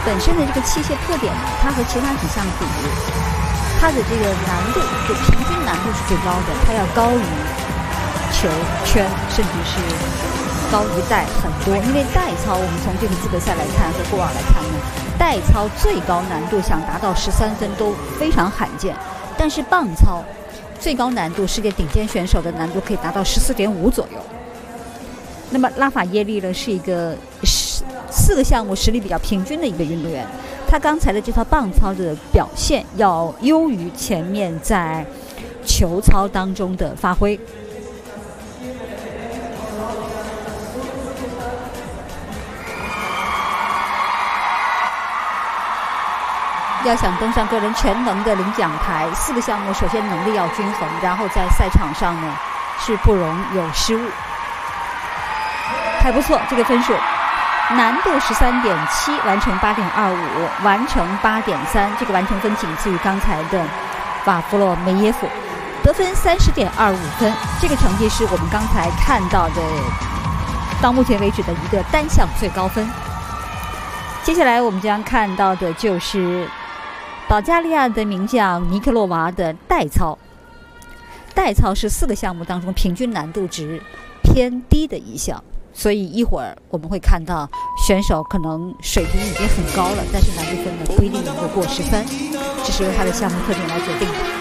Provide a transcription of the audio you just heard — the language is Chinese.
本身的这个器械特点呢，它和其他几项比，它的这个难度就平均难度是最高的，它要高于球、圈，甚至是高于带很多。因为代操，我们从这个资格赛来看和过往来看呢，代操最高难度想达到13分都非常罕见，但是棒操最高难度世界顶尖选手的难度可以达到14.5左右。那么拉法耶利呢是一个4个项目实力比较平均的一个运动员，他刚才的这套棒操的表现要优于前面在球操当中的发挥。要想登上个人全能的领奖台，4个项目首先能力要均衡，然后在赛场上呢是不容有失误。还不错，这个分数难度13.7，完成8.25，完成8.3，这个完成分仅次于刚才的瓦夫洛梅耶夫，得分30.25分，这个成绩是我们刚才看到的到目前为止的一个单项最高分。接下来我们将看到的就是保加利亚的名将尼克洛娃的代操。代操是4个项目当中平均难度值偏低的一项，所以一会儿我们会看到选手可能水平已经很高了，但是难度分呢不一定能够过13，这是由他的项目特点来决定的。